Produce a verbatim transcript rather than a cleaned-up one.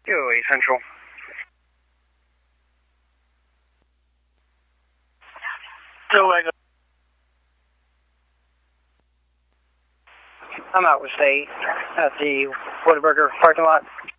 Yo, eight Central. Go ahead. I'm out with state at the Whataburger parking lot.